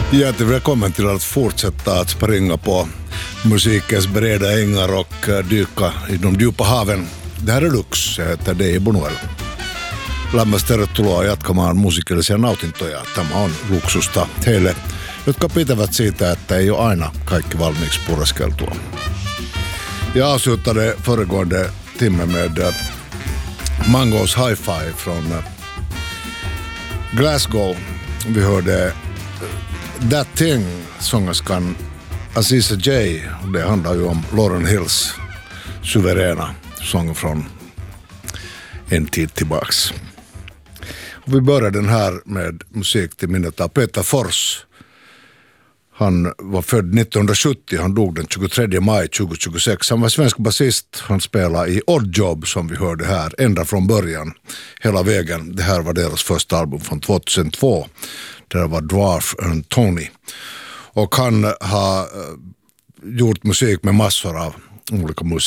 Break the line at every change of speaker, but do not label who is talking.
Hjärtligt välkommen till att fortsätta att springa på musikens breda ängar och dyka i de djupa haven. Det här är Lux, jag heter Dei Bonuel. Lämmäs tervetuloa jatkamaan musiikillisia nautintoja. Tämä on luksusta heille, jotka pitävät siitä, että ei ole aina kaikki valmiiksi pureskeltua. Jag avslutade föregående timme med Mangos Hi-Fi från Glasgow. Vi hörde That Thing, sångerskan Aziza J. Det handlar ju om Lauryn Hills suveräna sång från en tid tillbaks. Och vi börjar den här med musik till minnet av Peter Fors. Han var född 1970, han dog den 23 maj 2026. Han var svensk basist, han spelade i Odd Job som vi hörde här, ända från början, hela vägen. Det här var deras första album från 2002. Det var Dwarf and Tony. Och han har gjort musik med massor av olika